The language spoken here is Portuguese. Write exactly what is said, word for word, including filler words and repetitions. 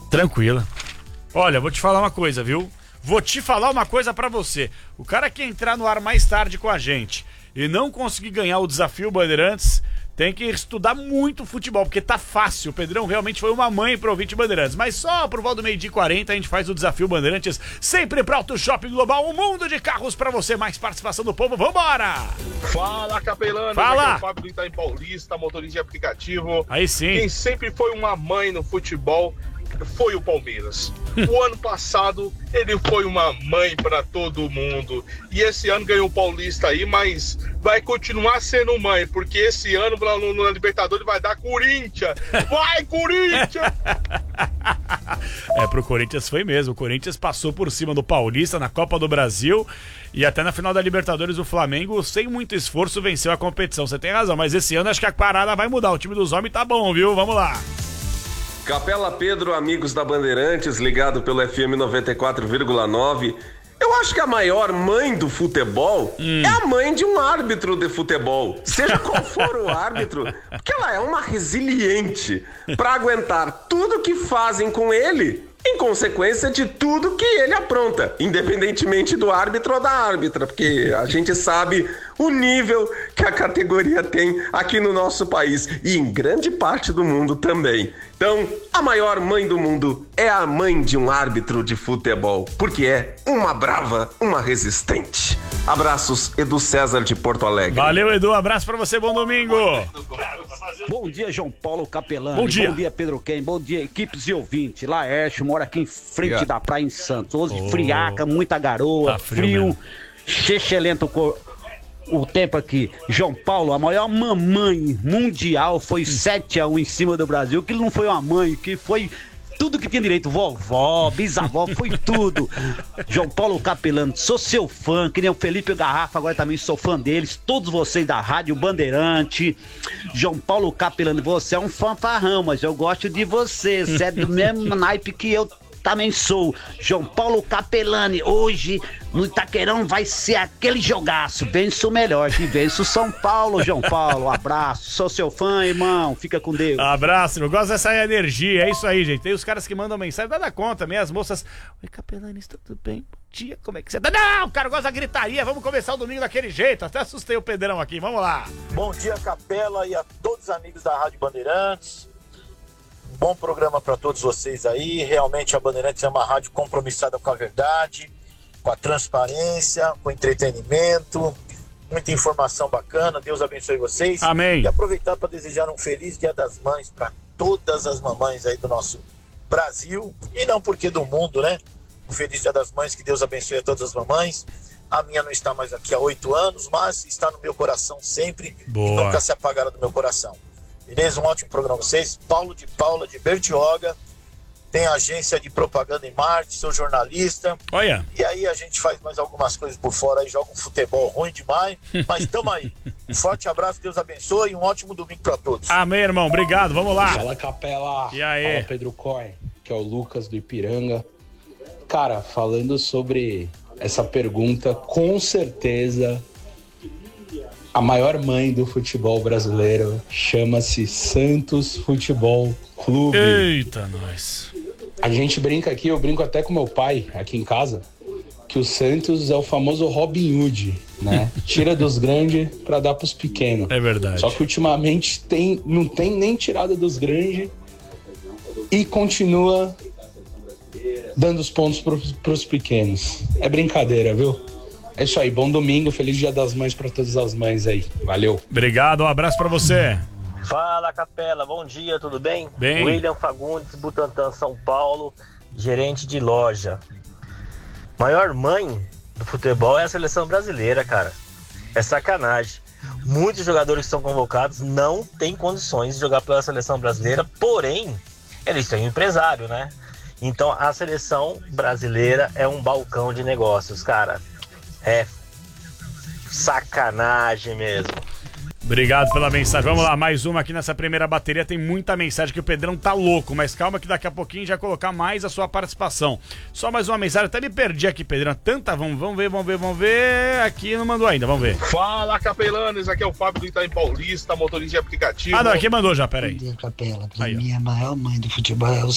Tranquila. Olha, vou te falar uma coisa, viu? Vou te falar uma coisa pra você. O cara que entrar no ar mais tarde com a gente e não conseguir ganhar o Desafio Bandeirantes, tem que estudar muito futebol, porque tá fácil. O Pedrão realmente foi uma mãe pro ouvinte Bandeirantes. Mas só por volta do meio-dia e quarenta a gente faz o Desafio Bandeirantes, sempre pra Auto Shopping Global, um mundo de carros pra você. Mais participação do povo, vambora! Fala, Capelano. Fala! Aqui é o Fábio do Itaim Paulista, motorista de aplicativo. Aí sim. Quem sempre foi uma mãe no futebol foi o Palmeiras. O ano passado ele foi uma mãe para todo mundo. E esse ano ganhou o Paulista aí, mas vai continuar sendo mãe, porque esse ano no, no Libertadores vai dar Corinthians. Vai, Corinthians! É, pro Corinthians foi mesmo. O Corinthians passou por cima do Paulista na Copa do Brasil e até na final da Libertadores o Flamengo, sem muito esforço, venceu a competição. Você tem razão, mas esse ano acho que a parada vai mudar. O time dos homens tá bom, viu? Vamos lá. Capela Pedro, amigos da Bandeirantes, ligado pelo F M noventa e quatro vírgula nove. Eu acho que a maior mãe do futebol hum. é a mãe de um árbitro de futebol, seja qual for o árbitro, porque ela é uma resiliente para aguentar tudo que fazem com ele, em consequência de tudo que ele apronta, independentemente do árbitro ou da árbitra, porque a gente sabe o nível que a categoria tem aqui no nosso país e em grande parte do mundo também. Então, a maior mãe do mundo é a mãe de um árbitro de futebol, porque é uma brava, uma resistente. Abraços, Edu César de Porto Alegre. Valeu, Edu, abraço pra você, bom domingo. Bom dia, João Paulo Capelano. Bom dia. Bom dia, Pedro Ken. Bom dia, equipes e ouvintes. Laércio mora aqui em frente yeah. da praia em Santos. Hoje oh. friaca, muita garoa, tá frio, frio excelente o, o tempo aqui. João Paulo, a maior mamãe mundial foi sete a um em cima do Brasil, que não foi uma mãe, que foi tudo que tinha direito, vovó, bisavó, foi tudo. João Paulo Capelano, sou seu fã, que nem o Felipe Garrafa, agora também sou fã deles, todos vocês da Rádio Bandeirante. João Paulo Capelano, você é um fanfarrão, mas eu gosto de você, você é do mesmo naipe que eu também sou. João Paulo Capelani, hoje no Itaquerão vai ser aquele jogaço, vence o melhor, que vence o São Paulo. João Paulo, abraço, sou seu fã, irmão, fica com Deus. Abraço, eu gosto dessa energia, é isso aí, gente. Tem os caras que mandam mensagem, dá conta, minhas moças. Oi, Capelani, está tudo bem? Bom dia, como é que você tá? Não, o cara gosta da gritaria, vamos começar o domingo daquele jeito, até assustei o Pedrão aqui, vamos lá. Bom dia, Capela, e a todos os amigos da Rádio Bandeirantes. Bom programa para todos vocês aí. Realmente a Bandeirantes é uma rádio compromissada com a verdade, com a transparência, com o entretenimento, muita informação bacana. Deus abençoe vocês. Amém. E aproveitar para desejar um feliz Dia das Mães para todas as mamães aí do nosso Brasil e não porque do mundo, né? Um feliz Dia das Mães, que Deus abençoe a todas as mamães. A minha não está mais aqui há oito anos, mas está no meu coração sempre. Boa. E nunca se apagará do meu coração. Beleza? Um ótimo programa pra vocês. Paulo de Paula, de Bertioga. Tem agência de propaganda em Marte, sou jornalista. Olha. E aí a gente faz mais algumas coisas por fora aí, joga um futebol ruim demais. Mas tamo aí. Um forte abraço, Deus abençoe e um ótimo domingo pra todos. Amém, irmão. Obrigado. Vamos lá. Fala, Capela. E aí? Fala, Pedro Coy, que é o Lucas do Ipiranga. Cara, falando sobre essa pergunta, com certeza a maior mãe do futebol brasileiro chama-se Santos Futebol Clube. Eita, nós. A gente brinca aqui, eu brinco até com meu pai aqui em casa, que o Santos é o famoso Robin Hood, né? Tira dos grandes pra dar pros pequenos. É verdade. Só que ultimamente tem, não tem nem tirada dos grandes e continua dando os pontos pros, pros pequenos. É brincadeira, viu? É isso aí, bom domingo, feliz Dia das Mães pra todas as mães aí, valeu. Obrigado, um abraço pra você. Fala, Capela, bom dia, tudo bem? Bem. William Fagundes, Butantã, São Paulo, gerente de loja. Maior mãe do futebol é a seleção brasileira, cara. É sacanagem. Muitos jogadores que são convocados não têm condições de jogar pela seleção brasileira, porém, eles têm um empresário, né? Então, a seleção brasileira é um balcão de negócios, cara. É sacanagem mesmo. Obrigado pela mensagem. Vamos lá, mais uma aqui nessa primeira bateria. Tem muita mensagem que o Pedrão tá louco, mas calma que daqui a pouquinho já vai colocar mais a sua participação. Só mais uma mensagem, até me perdi aqui, Pedrão. Tanta, vamos, vamos ver, vamos ver, vamos ver. Aqui não mandou ainda, vamos ver. Fala, Capelanes, aqui é o Fábio do Itaim Paulista, motorista de aplicativo. Ah, não, aqui mandou já, peraí. Bom dia, Capela. Pra aí, mim, a maior mãe do futebol é o